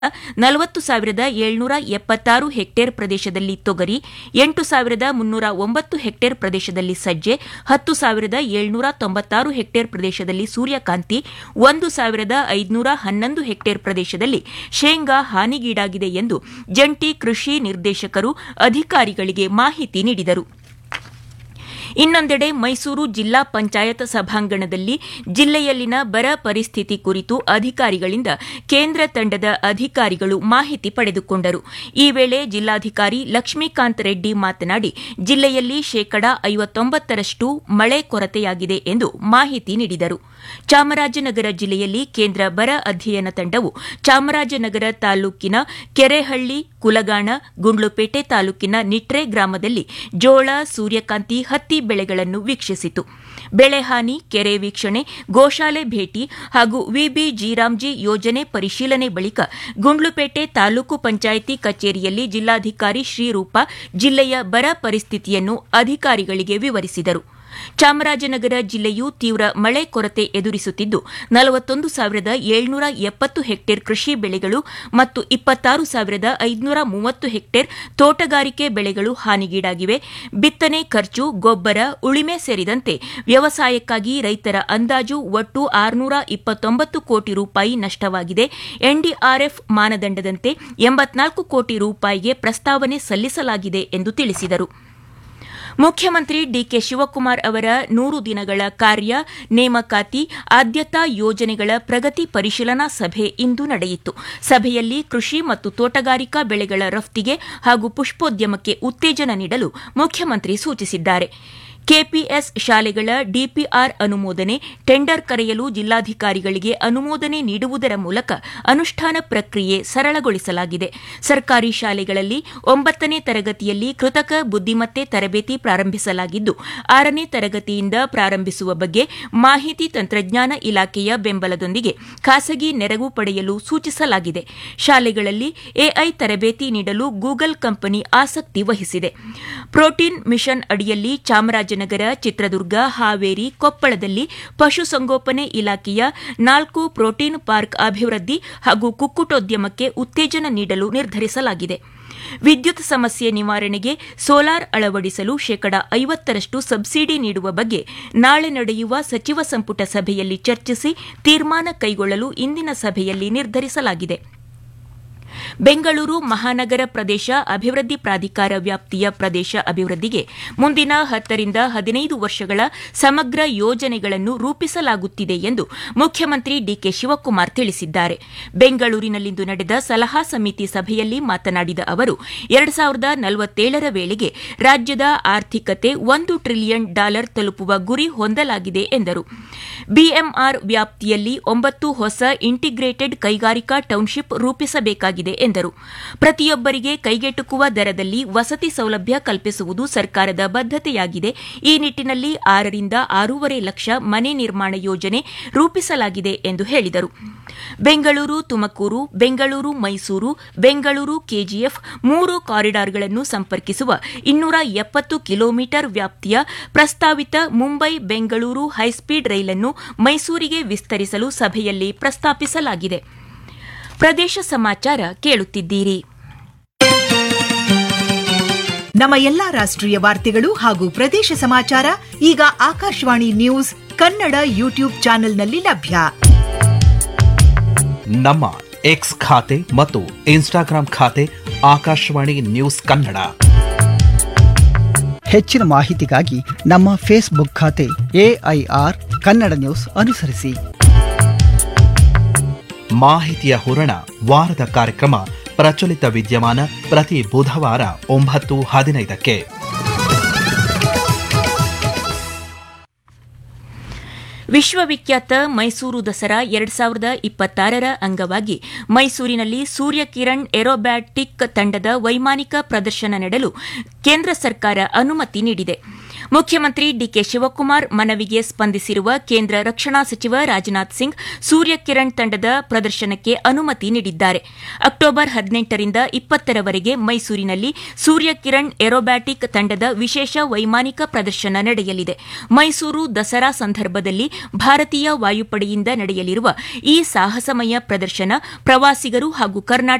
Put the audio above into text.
40,776 hectare ಪ್ರದೇಶದಲ್ಲಿ ತೊಗರಿ, 8,309 hectare ಪ್ರದೇಶದಲ್ಲಿ ಸಜ್ಜೆ, 10,796 ಹೆಕ್ಟೇರ್ ಪ್ರದೇಶದಲ್ಲಿ ಸೂರ್ಯಕಾಂತಿ, 1,511 ಹೆಕ್ಟೇರ್ ಪ್ರದೇಶದಲ್ಲಿ ಶೇಂಗಾ ಹಾನಿಗೀಡಾಗಿದೆ ಎಂದು ಜಂಟಿ ಕೃಷಿ ನಿರ್ದೇಶಕರು ಅಧಿಕಾರಿಗಳಿಗೆ ಮಾಹಿತಿ ನೀಡಿದರು. ಇನ್ನೊಂದೆಡೆ ಮೈಸೂರು ಜಿಲ್ಲಾ ಪಂಚಾಯತ್ ಸಭಾಂಗಣದಲ್ಲಿ ಜಿಲ್ಲೆಯಲ್ಲಿನ ಬರ ಪರಿಸ್ಥಿತಿ ಕುರಿತು ಅಧಿಕಾರಿಗಳಿಂದ ಕೇಂದ್ರ ತಂಡದ ಅಧಿಕಾರಿಗಳು ಮಾಹಿತಿ ಪಡೆದುಕೊಂಡರು. ಈ ವೇಳೆ ಜಿಲ್ಲಾಧಿಕಾರಿ ಲಕ್ಷ್ಮೀಕಾಂತ್ ರೆಡ್ಡಿ ಮಾತನಾಡಿ, ಜಿಲ್ಲೆಯಲ್ಲಿ ಶೇಕಡಾ 59ರಷ್ಟು ಮಳೆ ಕೊರತೆಯಾಗಿದೆ ಎಂದು ಮಾಹಿತಿ ನೀಡಿದರು. ಚಾಮರಾಜನಗರ ಜಿಲ್ಲೆಯಲ್ಲಿ ಕೇಂದ್ರ ಬರ ಅಧ್ಯಯನ ತಂಡವು ಚಾಮರಾಜನಗರ ತಾಲೂಕಿನ ಕೆರೆಹಳ್ಳಿ, ಕುಲಗಾಣ, ಗುಂಡ್ಲುಪೇಟೆ ತಾಲೂಕಿನ ನಿಟ್ರೆ ಗ್ರಾಮದಲ್ಲಿ ಜೋಳ, ಸೂರ್ಯಕಾಂತಿ, ಹತ್ತಿ ಬೆಳೆಗಳನ್ನು ವೀಕ್ಷಿಸಿತು. ಬೆಳೆ ಹಾನಿ, ಕೆರೆ ವೀಕ್ಷಣೆ, ಗೋಶಾಲೆ ಭೇಟಿ ಹಾಗೂ ವಿಬಿ ಜೀರಾಮ್ಜಿ ಯೋಜನೆ ಪರಿಶೀಲನೆ ಬಳಿಕ ಗುಂಡ್ಲುಪೇಟೆ ತಾಲೂಕು ಪಂಚಾಯಿತಿ ಕಚೇರಿಯಲ್ಲಿ ಜಿಲ್ಲಾಧಿಕಾರಿ ಶ್ರೀರೂಪ ಜಿಲ್ಲೆಯ ಬರ ಪರಿಸ್ಥಿತಿಯನ್ನು ಅಧಿಕಾರಿಗಳಿಗೆ ವಿವರಿಸಿದರು. ಚಾಮರಾಜನಗರ ಜಿಲ್ಲೆಯು ತೀವ್ರ ಮಳೆ ಕೊರತೆ ಎದುರಿಸುತ್ತಿದ್ದು 41,770 ಹೆಕ್ಟೇರ್ ಕೃಷಿ ಬೆಳೆಗಳು ಮತ್ತು 26,530 ಹೆಕ್ಟೇರ್ ತೋಟಗಾರಿಕೆ ಬೆಳೆಗಳು ಹಾನಿಗೀಡಾಗಿವೆ. ಬಿತ್ತನೆ ಖರ್ಚು, ಗೊಬ್ಬರ, ಉಳಿಮೆ ಸೇರಿದಂತೆ ವ್ಯವಸಾಯಕ್ಕಾಗಿ ರೈತರ ಅಂದಾಜು ಒಟ್ಟು 629 ಕೋಟಿ ರೂಪಾಯಿ ನಷ್ಟವಾಗಿದೆ. ಎನ್ಡಿಆರ್ಎಫ್ ಮಾನದಂಡದಂತೆ 84 ಕೋಟಿ ರೂಪಾಯಿಗೆ ಪ್ರಸ್ತಾವನೆ ಸಲ್ಲಿಸಲಾಗಿದೆ ಎಂದು ತಿಳಿಸಿದರು. ಮುಖ್ಯಮಂತ್ರಿ ಡಿಕೆ ಶಿವಕುಮಾರ್ ಅವರ 100 ದಿನಗಳ ಕಾರ್ಯ, ನೇಮಕಾತಿ, ಆದ್ಯತಾ ಯೋಜನೆಗಳ ಪ್ರಗತಿ ಪರಿಶೀಲನಾ ಸಭೆ ಇಂದು ನಡೆಯಿತು. ಸಭೆಯಲ್ಲಿ ಕೃಷಿ ಮತ್ತು ತೋಟಗಾರಿಕಾ ಬೆಳೆಗಳ ರಫ್ತಿಗೆ ಹಾಗೂ ಪುಷ್ಪೋದ್ಯಮಕ್ಕೆ ಉತ್ತೇಜನ ನೀಡಲು ಮುಖ್ಯಮಂತ್ರಿ ಸೂಚಿಸಿದ್ದಾರೆ. ಕೆಪಿಎಸ್ ಶಾಲೆಗಳ ಡಿಪಿಆರ್ ಅನುಮೋದನೆ, ಟೆಂಡರ್ ಕರೆಯಲು ಜಿಲ್ಲಾಧಿಕಾರಿಗಳಿಗೆ ಅನುಮೋದನೆ ನೀಡುವುದರ ಮೂಲಕ ಅನುಷ್ಠಾನ ಪ್ರಕ್ರಿಯೆ ಸರಳಗೊಳಿಸಲಾಗಿದೆ. ಸರ್ಕಾರಿ ಶಾಲೆಗಳಲ್ಲಿ 9ನೇ ತರಗತಿಯಲ್ಲಿ ಕೃತಕ ಬುದ್ದಿಮತ್ತೆ ತರಬೇತಿ ಪ್ರಾರಂಭಿಸಲಾಗಿದ್ದು 6ನೇ ತರಗತಿಯಿಂದ ಪ್ರಾರಂಭಿಸುವ ಬಗ್ಗೆ ಮಾಹಿತಿ ತಂತ್ರಜ್ಞಾನ ಇಲಾಖೆಯ ಬೆಂಬಲದೊಂದಿಗೆ ಖಾಸಗಿ ನೆರವು ಪಡೆಯಲು ಸೂಚಿಸಲಾಗಿದೆ. ಶಾಲೆಗಳಲ್ಲಿ ಎಐ ತರಬೇತಿ ನೀಡಲು ಗೂಗಲ್ ಕಂಪನಿ ಆಸಕ್ತಿ ವಹಿಸಿದೆ. ಪ್ರೋಟೀನ್ ಮಿಷನ್ ಅಡಿಯಲ್ಲಿ ಚಾಮರಾಜನಗರ, ಚಿತ್ರದುರ್ಗ, ಹಾವೇರಿ, ಕೊಪ್ಪಳದಲ್ಲಿ ಪಶುಸಂಗೋಪನೆ ಇಲಾಖೆಯ 4 ಪ್ರೋಟೀನ್ ಪಾರ್ಕ್ ಅಭಿವೃದ್ಧಿ ಹಾಗೂ ಕುಕ್ಕುಟೋದ್ಯಮಕ್ಕೆ ಉತ್ತೇಜನ ನೀಡಲು ನಿರ್ಧರಿಸಲಾಗಿದೆ. ವಿದ್ಯುತ್ ಸಮಸ್ಯೆ ನಿವಾರಣೆಗೆ ಸೋಲಾರ್ ಅಳವಡಿಸಲು ಶೇಕಡಾ 50ರಷ್ಟು ಸಬ್ಸಿಡಿ ನೀಡುವ ಬಗ್ಗೆ ನಾಳೆ ನಡೆಯುವ ಸಚಿವ ಸಂಪುಟ ಸಭೆಯಲ್ಲಿ ಚರ್ಚಿಸಿ ತೀರ್ಮಾನ ಕೈಗೊಳ್ಳಲು ಇಂದಿನ ಸಭೆಯಲ್ಲಿ ನಿರ್ಧರಿಸಲಾಗಿದೆ. ಬೆಂಗಳೂರು ಮಹಾನಗರ ಪ್ರದೇಶ ಅಭಿವೃದ್ಧಿ ಪ್ರಾಧಿಕಾರ ವ್ಯಾಪ್ತಿಯ ಪ್ರದೇಶ ಅಭಿವೃದ್ಧಿಗೆ ಮುಂದಿನ 10 ರಿಂದ 15 ವರ್ಷಗಳ ಸಮಗ್ರ ಯೋಜನೆಗಳನ್ನು ರೂಪಿಸಲಾಗುತ್ತಿದೆ ಎಂದು ಮುಖ್ಯಮಂತ್ರಿ ಡಿಕೆ ಶಿವಕುಮಾರ್ ತಿಳಿಸಿದ್ದಾರೆ. ಬೆಂಗಳೂರಿನಲ್ಲಿಂದು ನಡೆದ ಸಲಹಾ ಸಮಿತಿ ಸಭೆಯಲ್ಲಿ ಮಾತನಾಡಿದ ಅವರು 2047ರ ವೇಳೆಗೆ ರಾಜ್ಯದ ಆರ್ಥಿಕತೆ $1 ಟ್ರಿಲಿಯನ್ ತಲುಪುವ ಗುರಿ ಹೊಂದಲಾಗಿದೆ ಎಂದರು. ಬಿಎಂಆರ್ ವ್ಯಾಪ್ತಿಯಲ್ಲಿ 9 ಹೊಸ ಇಂಟಿಗ್ರೇಟೆಡ್ ಕೈಗಾರಿಕಾ ಟೌನ್ಶಿಪ್ ರೂಪಿಸಬೇಕಾಗಿದೆ ಎಂದರು. ಪ್ರತಿಯೊಬ್ಬರಿಗೆ ಕೈಗೆಟುಕುವ ದರದಲ್ಲಿ ವಸತಿ ಸೌಲಭ್ಯ ಕಲ್ಪಿಸುವುದು ಸರ್ಕಾರದ ಬದ್ಧತೆಯಾಗಿದೆ. ಈ ನಿಟ್ಟಿನಲ್ಲಿ 6 ರಿಂದ 6.5 ಲಕ್ಷ ಮನೆ ನಿರ್ಮಾಣ ಯೋಜನೆ ರೂಪಿಸಲಾಗಿದೆ ಎಂದು ಹೇಳಿದರು. ಬೆಂಗಳೂರು ತುಮಕೂರು, ಬೆಂಗಳೂರು ಮೈಸೂರು, ಬೆಂಗಳೂರು ಕೆಜಿಎಫ್ 3 ಕಾರಿಡಾರ್ಗಳನ್ನು ಸಂಪರ್ಕಿಸುವ 270 ಕಿಲೋಮೀಟರ್ ವ್ಯಾಪ್ತಿಯ ಪ್ರಸ್ತಾವಿತ ಮುಂಬೈ ಬೆಂಗಳೂರು ಹೈಸ್ಪೀಡ್ ರೈಲನ್ನು ಮೈಸೂರಿಗೆ ವಿಸ್ತರಿಸಲು ಸಭೆಯಲ್ಲಿ ಪ್ರಸ್ತಾಪಿಸಲಾಗಿದೆ. ಪ್ರದೇಶ ಸಮಾಚಾರ ಕೇಳುತ್ತಿದ್ದೀರಿ. ನಮ್ಮ ಎಲ್ಲಾ ರಾಷ್ಟ್ರೀಯ ವಾರ್ತೆಗಳು ಹಾಗೂ ಪ್ರದೇಶ ಸಮಾಚಾರ ಈಗ ಆಕಾಶವಾಣಿ ನ್ಯೂಸ್ ಕನ್ನಡ ಯೂಟ್ಯೂಬ್ ಚಾನೆಲ್ನಲ್ಲಿ ಲಭ್ಯ. ನಮ್ಮ ಎಕ್ಸ್ ಖಾತೆ ಮತ್ತು ಇನ್ಸ್ಟಾಗ್ರಾಂ ಖಾತೆ ಆಕಾಶವಾಣಿ ನ್ಯೂಸ್ ಕನ್ನಡ. ಹೆಚ್ಚಿನ ಮಾಹಿತಿಗಾಗಿ ನಮ್ಮ ಫೇಸ್ಬುಕ್ ಖಾತೆ ಎಐಆರ್ ಕನ್ನಡ ನ್ಯೂಸ್ ಅನುಸರಿಸಿ. ಮಾಹಿತಿಯ ಹೂರಣ ವಾರದ ಕಾರ್ಯಕ್ರಮ ಪ್ರಚಲಿತ ವಿದ್ಯಮಾನ ಪ್ರತಿ ಬುಧವಾರ 9:15ಕ್ಕೆ. ವಿಶ್ವವಿಖ್ಯಾತ ಮೈಸೂರು ದಸರಾ 2026ರ ಅಂಗವಾಗಿ ಮೈಸೂರಿನಲ್ಲಿ ಸೂರ್ಯಕಿರಣ್ ಏರೋಬ್ಯಾಟಿಕ್ ತಂಡದ ವೈಮಾನಿಕ ಪ್ರದರ್ಶನ ನೀಡಲು ಕೇಂದ್ರ ಸರ್ಕಾರ ಅನುಮತಿ ನೀಡಿದೆ. ಮುಖ್ಯಮಂತ್ರಿ ಡಿಕೆ ಶಿವಕುಮಾರ್ ಮನವಿಗೆ ಸ್ಪಂದಿಸಿರುವ ಕೇಂದ್ರ ರಕ್ಷಣಾ ಸಚಿವ ರಾಜನಾಥ್ ಸಿಂಗ್ ಸೂರ್ಯಕಿರಣ್ ತಂಡದ ಪ್ರದರ್ಶನಕ್ಕೆ ಅನುಮತಿ ನೀಡಿದ್ದಾರೆ. ಅಕ್ಟೋಬರ್ 18ರಿಂದ 20ರವರೆಗೆ ಮೈಸೂರಿನಲ್ಲಿ ಸೂರ್ಯಕಿರಣ್ ಏರೋಬ್ಯಾಟಿಕ್ ತಂಡದ ವಿಶೇಷ ವೈಮಾನಿಕ ಪ್ರದರ್ಶನ ನಡೆಯಲಿದೆ. ಮೈಸೂರು ದಸರಾ ಸಂದರ್ಭದಲ್ಲಿ ಭಾರತೀಯ ವಾಯುಪಡೆಯಿಂದ ನಡೆಯಲಿರುವ ಈ ಸಾಹಸಮಯ ಪ್ರದರ್ಶನ ಪ್ರವಾಸಿಗರು ಹಾಗೂ ಕರ್ನಾಟಕ